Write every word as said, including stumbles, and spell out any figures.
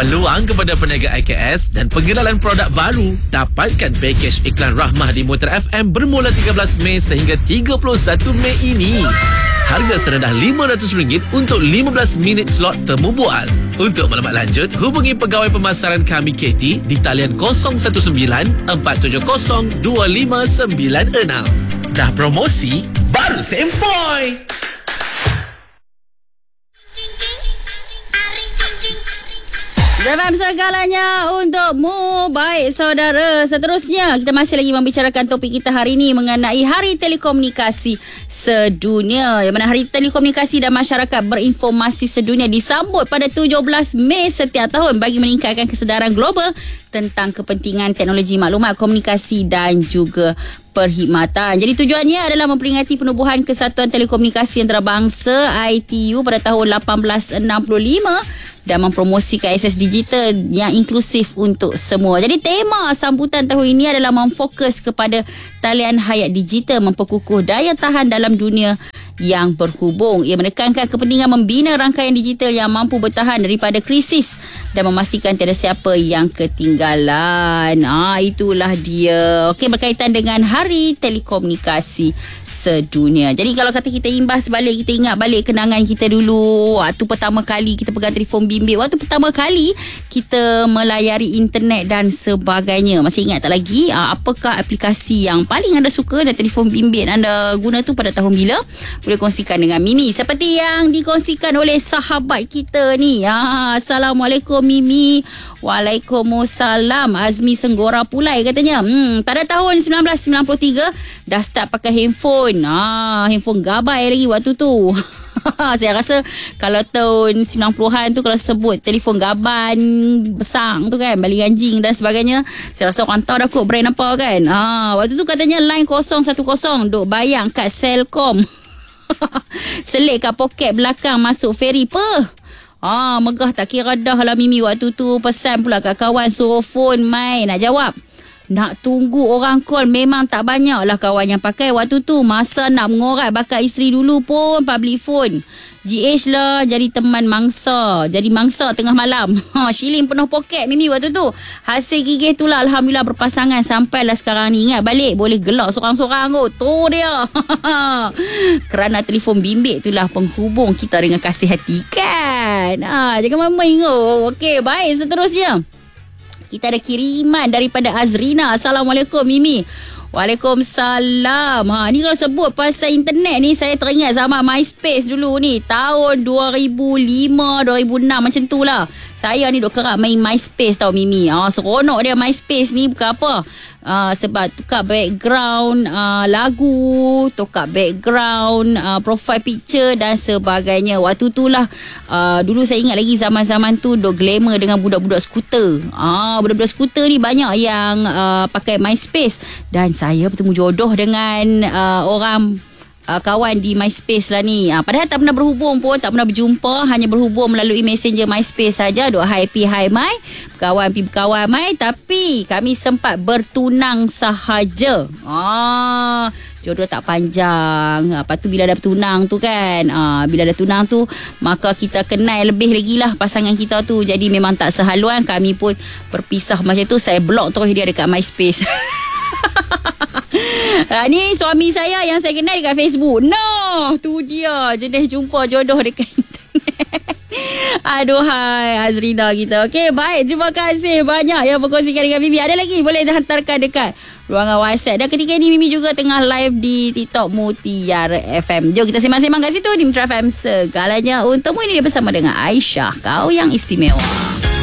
Peluang kepada peniaga I K S dan pengenalan produk baru. Dapatkan pakej iklan Rahmah di Muter F M bermula tiga belas Mei sehingga tiga puluh satu Mei ini. Harga serendah lima ratus ringgit untuk lima belas minit slot temu bual. Untuk maklumat lanjut, hubungi pegawai pemasaran kami K T di talian kosong satu sembilan empat tujuh kosong dua lima sembilan enam. Dah promosi, baru sempoi. Dalam segalanya untukmu. Baik saudara, seterusnya kita masih lagi membicarakan topik kita hari ini mengenai Hari Telekomunikasi Sedunia, yang mana Hari Telekomunikasi dan Masyarakat Berinformasi Sedunia disambut pada tujuh belas Mei setiap tahun bagi meningkatkan kesedaran global tentang kepentingan teknologi maklumat, komunikasi dan juga perkhidmatan. Jadi tujuannya adalah memperingati penubuhan Kesatuan Telekomunikasi Antarabangsa I T U pada tahun lapan belas enam puluh lima dan mempromosikan akses digital yang inklusif untuk semua. Jadi tema sambutan tahun ini adalah memfokus kepada talian hayat digital, memperkukuh daya tahan dalam dunia yang berhubung. Ia menekankan kepentingan membina rangkaian digital yang mampu bertahan daripada krisis dan memastikan tiada siapa yang ketinggalan. Ah, itulah dia. Okey, berkaitan dengan Hari Telekomunikasi Sedunia. Jadi kalau kata kita imbas balik, kita ingat balik kenangan kita dulu waktu pertama kali kita pegang telefon bimbit, waktu pertama kali kita melayari internet dan sebagainya. Masih ingat tak lagi ah, apakah aplikasi yang paling anda suka dan telefon bimbit anda guna tu pada tahun bila? Boleh kongsikan dengan Mimi seperti yang dikongsikan oleh sahabat kita ni. Ah, Assalamualaikum Mimi. Waalaikumsalam. Azmi Senggora Pulai katanya, hmm, pada tahun sembilan belas sembilan puluh tiga dah start pakai handphone. Ah, handphone gabai lagi waktu tu. Saya rasa kalau tahun sembilan puluhan tu, kalau sebut telefon gaban besar tu kan, baling anjing dan sebagainya, saya rasa orang tahu dah kot brand apa kan. Ah, waktu tu katanya line kosong satu kosong duk bayang kat Selcom. Selit kat poket belakang masuk ferry pe. Ah, megah tak kira dah lah Mimi waktu tu. Pesan pula kat kawan suruh phone mai nak jawab. Nak tunggu orang call memang tak banyak lah kawan yang pakai waktu tu. Masa nak mengorat bakat isteri dulu pun public phone. G H lah jadi teman mangsa. Jadi mangsa tengah malam. Ha, shilling penuh poket Mimi waktu tu. Hasil gigih tu lah Alhamdulillah berpasangan sampailah sekarang ni. Ingat balik boleh gelak sorang-sorang tu. Tu dia. Kerana telefon bimbit tu lah penghubung kita dengan kasih hati kan. Ha, jangan main-main tu. Okey, baik seterusnya. Kita ada kiriman daripada Azrina. Assalamualaikum Mimi. Waalaikumsalam. Ha, ni kalau sebut pasal internet ni, saya teringat zaman MySpace dulu ni. Tahun dua ribu lima, dua ribu enam macam tu lah. Saya ni duk kerap main MySpace tau Mimi. Ha, seronok dia MySpace ni bukan apa. Uh, sebab tukar background uh, lagu, tukar background uh, profile picture dan sebagainya. Waktu tu lah uh, dulu saya ingat lagi zaman-zaman tu duk glamour dengan budak-budak skuter. Ah, budak-budak skuter ni banyak yang uh, pakai MySpace. Dan saya bertemu jodoh dengan uh, orang Uh, kawan di MySpace lah ni. Uh, padahal tak pernah berhubung pun, tak pernah berjumpa, hanya berhubung melalui messenger MySpace saja. Duk hi pi hi mai, berkawan pi berkawan mai, tapi kami sempat bertunang sahaja. Ah, jodoh tak panjang. Lepas tu bila dah bertunang tu kan, ah, bila dah tunang tu, maka kita kenal lebih lagi lah pasangan kita tu. Jadi memang tak sehaluan, kami pun berpisah macam tu. Saya block terus dia dekat MySpace. Ha, ni suami saya yang saya kenal dekat Facebook. No, tu dia jenis jumpa jodoh dekat internet. Aduhai Azrina kita. Okey, baik, terima kasih banyak yang berkongsikan dengan Mimi. Ada lagi boleh hantarkan dekat ruangan WhatsApp. Dan ketika ini Mimi juga tengah live di TikTok Mutiara F M. Jom kita sembang-sembang kat situ di Mutiara F M. Segalanya untukmu. Ini dia bersama dengan Aisyah, kau yang istimewa.